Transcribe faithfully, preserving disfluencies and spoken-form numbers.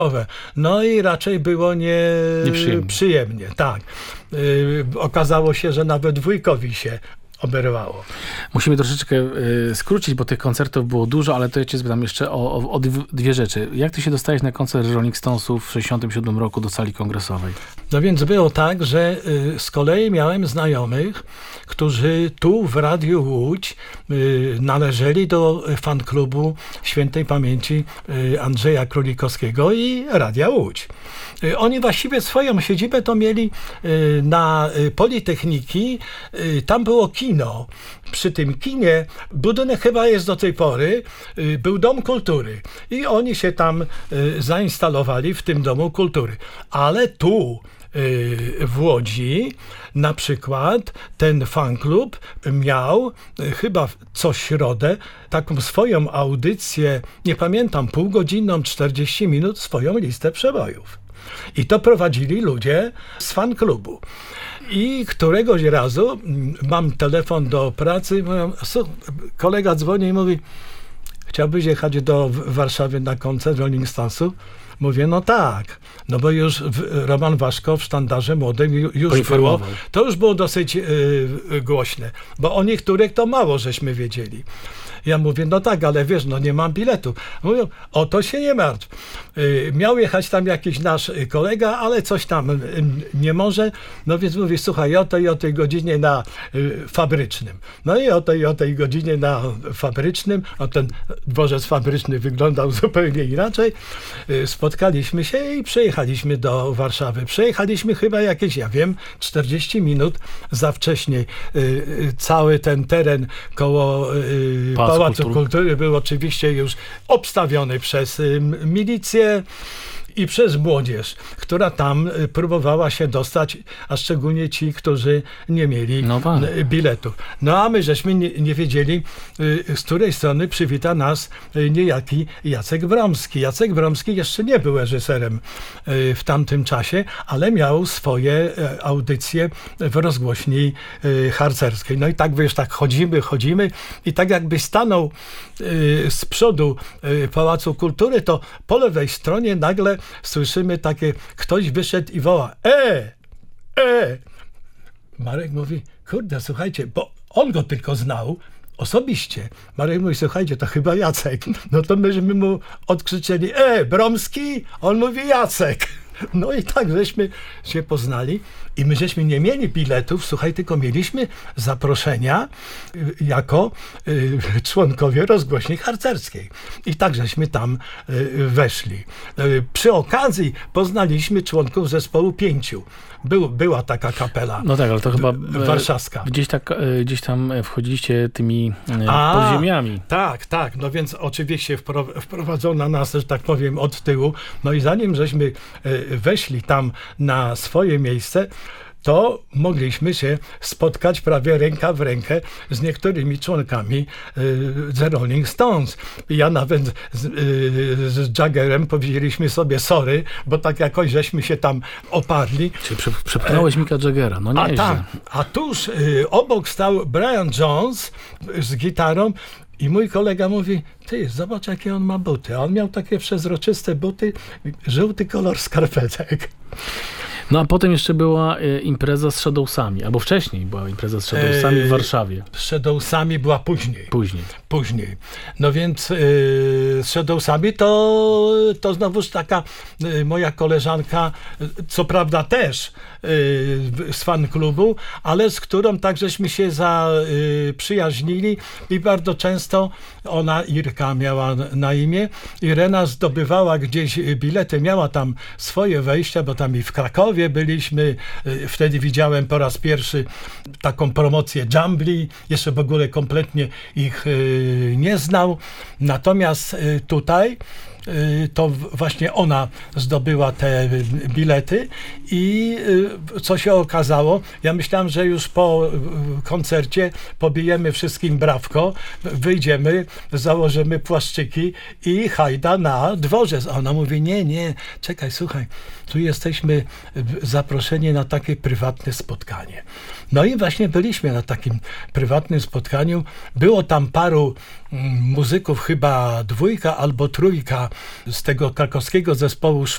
No i raczej było nie Nieprzyjemnie. przyjemnie, tak. Yy, okazało się, że nawet wujkowi się oberwało. Musimy troszeczkę y, skrócić, bo tych koncertów było dużo, ale to ja cię zapytam jeszcze o, o, o dwie rzeczy. Jak ty się dostałeś na koncert Rolling Stonesów w sześćdziesiątym siódmym roku do sali kongresowej? No więc było tak, że y, z kolei miałem znajomych, którzy tu w Radiu Łódź y, należeli do fanklubu świętej pamięci y, Andrzeja Królikowskiego i Radia Łódź. Y, oni właściwie swoją siedzibę to mieli y, na y, Politechniki. Y, tam było kino. Przy tym kinie, budynek chyba jest do tej pory, y, był Dom Kultury. I oni się tam y, zainstalowali w tym Domu Kultury. Ale tu w Łodzi na przykład ten fanklub miał chyba co środę taką swoją audycję, nie pamiętam, półgodzinną, czterdzieści minut, swoją listę przebojów. I to prowadzili ludzie z fanklubu. I któregoś razu mam telefon do pracy, mówią, kolega dzwoni i mówi, chciałbyś jechać do Warszawy na koncert Rolling Stonesów? Mówię, no tak, no bo już Roman Waszko w Sztandarze Młodym już było, to już było dosyć yy, głośne, bo o niektórych to mało żeśmy wiedzieli. Ja mówię, no tak, ale wiesz, no nie mam biletu. Mówią, o to się nie martw. Yy, miał jechać tam jakiś nasz kolega, ale coś tam yy, nie może. No więc mówię, słuchaj, o tej, o tej godzinie na yy, Fabrycznym. No i o tej, o tej godzinie na Fabrycznym, a ten dworzec fabryczny wyglądał zupełnie inaczej. Yy, spotkaliśmy się i przejechaliśmy do Warszawy. Przejechaliśmy chyba jakieś, ja wiem, czterdzieści minut za wcześnie. Yy, cały ten teren koło yy, Pałacu Kultury. Kultury był oczywiście już obstawiony przez y, milicję i przez młodzież, która tam y, próbowała się dostać, a szczególnie ci, którzy nie mieli no y, biletów. No a my żeśmy nie, nie wiedzieli, y, z której strony przywita nas y, niejaki Jacek Bromski. Jacek Bromski jeszcze nie był reżyserem y, w tamtym czasie, ale miał swoje y, audycje w rozgłośni y, harcerskiej. No i tak wiesz, tak chodzimy, chodzimy i tak jakby stanął y, z przodu y, Pałacu Kultury, to po lewej stronie nagle słyszymy takie, ktoś wyszedł i woła, e, e. Marek mówi, kurde, słuchajcie, bo on go tylko znał osobiście. Marek mówi, słuchajcie, to chyba Jacek. No to myśmy mu odkrzyczeli, e, Bromski? On mówi, Jacek. No i tak żeśmy się poznali i my żeśmy nie mieli biletów, słuchaj, tylko mieliśmy zaproszenia jako y, członkowie rozgłośni harcerskiej. I tak żeśmy tam y, weszli. Y, przy okazji poznaliśmy członków zespołu Pięciu. Był, była taka kapela. No tak, ale to chyba warszawska. Gdzieś, tak, gdzieś tam wchodziliście tymi A, podziemiami. Tak, tak. No więc oczywiście wprowadzono nas, że tak powiem, od tyłu. No i zanim żeśmy weszli tam na swoje miejsce, to mogliśmy się spotkać prawie ręka w rękę z niektórymi członkami y, The Rolling Stones. Ja nawet z, y, z Jaggerem powiedzieliśmy sobie sorry, bo tak jakoś żeśmy się tam oparli. Czyli prze, przepchnąłeś Micka Jaggera, no nie. A, ta, a tuż y, obok stał Brian Jones z gitarą i mój kolega mówi, ty, zobacz jakie on ma buty. A on miał takie przezroczyste buty, żółty kolor skarpetek. No a potem jeszcze była e, impreza z Shadowsami, albo wcześniej była impreza z Shadowsami w Warszawie. Z Shadowsami była później. Później. Później. No więc yy, z Shadowsami to, to znowuż taka yy, moja koleżanka, yy, co prawda też yy, z fan klubu, ale z którą tak żeśmy się zaprzyjaźnili yy, i bardzo często ona, Irka miała na imię, Irena zdobywała gdzieś bilety, miała tam swoje wejścia, bo tam i w Krakowie byliśmy, wtedy widziałem po raz pierwszy taką promocję Jumbly, jeszcze w ogóle kompletnie ich nie znał, natomiast tutaj to właśnie ona zdobyła te bilety i co się okazało, ja myślałem, że już po koncercie pobijemy wszystkim brawko, wyjdziemy, założymy płaszczyki i hajda na dworzec. A ona mówi, nie, nie, czekaj, słuchaj, tu jesteśmy zaproszeni na takie prywatne spotkanie. No i właśnie byliśmy na takim prywatnym spotkaniu. Było tam paru muzyków, chyba dwójka albo trójka z tego krakowskiego zespołu